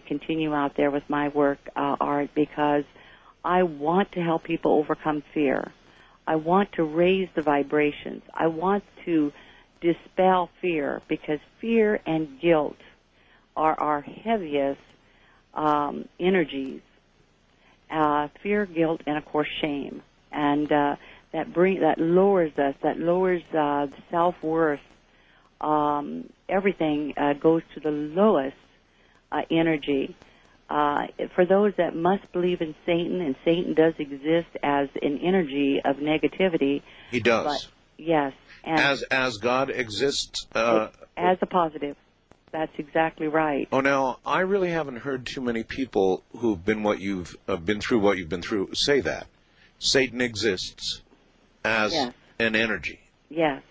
continue out there with my work, Art, because I want to help people overcome fear. I want to raise the vibrations. I want to dispel fear, because fear and guilt are our heaviest energies. Fear, guilt, and of course shame, and that lowers us. That lowers self-worth. Everything goes to the lowest energy. For those that must believe in Satan, and Satan does exist as an energy of negativity. He does. But, yes. And as God exists. As a positive. That's exactly right. Oh, now, I really haven't heard too many people who've been through what you've been through say that. Satan exists as an energy. Yes.